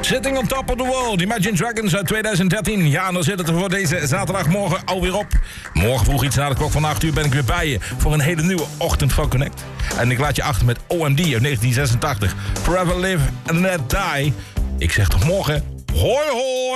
Sitting on Top of the World, Imagine Dragons uit 2013. Ja, en dan zit het er voor deze zaterdagmorgen alweer op. Morgen vroeg iets na de klok van 8 uur ben ik weer bij je voor een hele nieuwe ochtend van Connect. En ik laat je achter met OMD uit 1986. Forever Live and Let Die. Ik zeg tot morgen. Hoi hoi!